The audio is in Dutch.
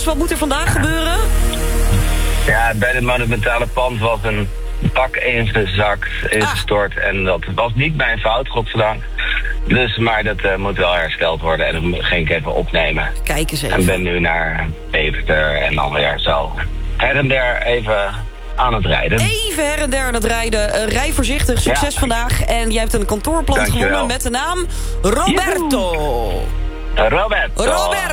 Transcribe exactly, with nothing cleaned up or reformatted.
Dennis, wat moet er vandaag gebeuren? Ja, bij het monumentale pand was een pak ingezakt, ingestort. Ah. En dat was niet mijn fout, godzijdank. Dus, maar dat uh, moet wel hersteld worden. En dat ging ik even opnemen. Kijk eens even. En ben nu naar Deventer en dan weer zo her en der even aan het rijden. Even her en der aan het rijden. Uh, rij voorzichtig, succes ja. vandaag. En jij hebt een kantoorplant gewonnen met de naam Roberto. Roberto. Roberto.